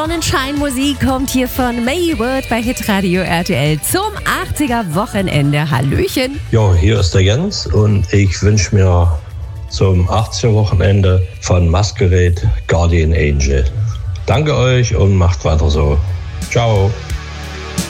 Sonnenscheinmusik kommt hier von May Word bei Hitradio RTL zum 80er Wochenende. Hallöchen. Ja, hier ist der Jens und ich wünsche mir zum 80er Wochenende von Masquerade Guardian Angel. Danke euch und macht weiter so. Ciao.